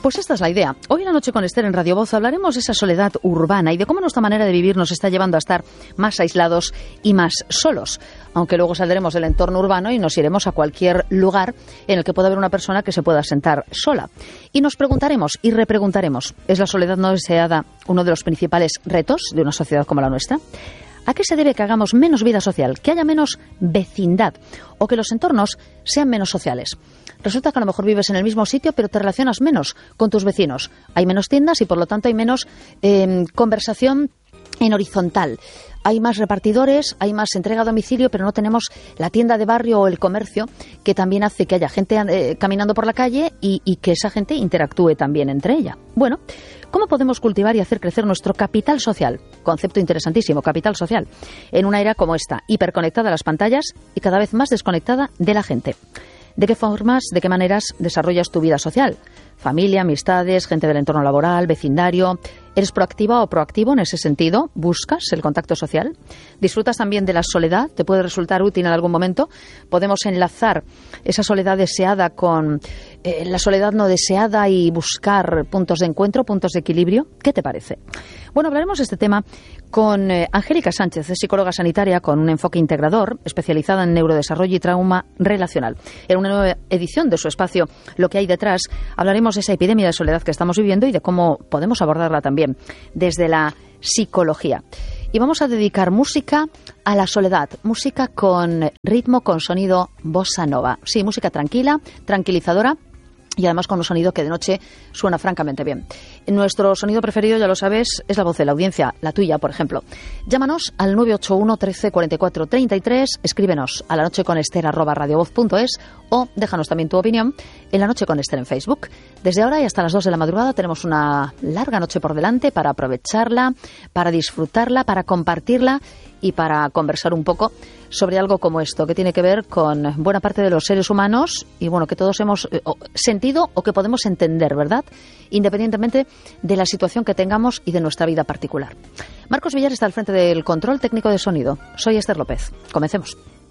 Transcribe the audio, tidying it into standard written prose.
Pues esta es la idea. Hoy en La Noche con Esther en Radio Voz hablaremos de esa soledad urbana y de cómo nuestra manera de vivir nos está llevando a estar más aislados y más solos. Aunque luego saldremos del entorno urbano y nos iremos a cualquier lugar en el que pueda haber una persona que se pueda sentar sola. Y nos preguntaremos y repreguntaremos, ¿es la soledad no deseada uno de los principales retos de una sociedad como la nuestra? ¿A qué se debe que hagamos menos vida social, que haya menos vecindad o que los entornos sean menos sociales? Resulta que a lo mejor vives en el mismo sitio, pero te relacionas menos con tus vecinos. Hay menos tiendas y, por lo tanto, hay menos conversación en horizontal. Hay más repartidores, hay más entrega a domicilio, pero no tenemos la tienda de barrio o el comercio, que también hace que haya gente caminando por la calle y que esa gente interactúe también entre ella. Bueno, ¿cómo podemos cultivar y hacer crecer nuestro capital social? Concepto interesantísimo, capital social, en una era como esta, hiperconectada a las pantallas y cada vez más desconectada de la gente. ¿De qué formas, de qué maneras desarrollas tu vida social? Familia, amistades, gente del entorno laboral, vecindario. ¿Eres proactiva o proactivo en ese sentido? ¿Buscas el contacto social? ¿Disfrutas también de la soledad? ¿Te puede resultar útil en algún momento? ¿Podemos enlazar esa soledad deseada con la soledad no deseada y buscar puntos de encuentro, puntos de equilibrio? ¿Qué te parece? Bueno, hablaremos de este tema con Angélica Sánchez, es psicóloga sanitaria con un enfoque integrador, especializada en neurodesarrollo y trauma relacional. En una nueva edición de su espacio Lo que hay detrás, hablaremos de esa epidemia de soledad que estamos viviendo y de cómo podemos abordarla también desde la psicología. Y vamos a dedicar música a la soledad, música con ritmo, con sonido bossa nova. Sí, música tranquila, tranquilizadora y además con un sonido que de noche suena francamente bien. Nuestro sonido preferido, ya lo sabes, es la voz de la audiencia, la tuya, por ejemplo. Llámanos al 981 13 44 33, escríbenos a lanocheconester@radiovoz.es o déjanos también tu opinión en La Noche con Esther en Facebook. Desde ahora y hasta las 2 de la madrugada tenemos una larga noche por delante para aprovecharla, para disfrutarla, para compartirla y para conversar un poco sobre algo como esto, que tiene que ver con buena parte de los seres humanos y bueno, que todos hemos sentido o que podemos entender, ¿verdad? Independientemente de la situación que tengamos y de nuestra vida particular. Marcos Villar está al frente del control técnico de sonido. Soy Esther López. Comencemos.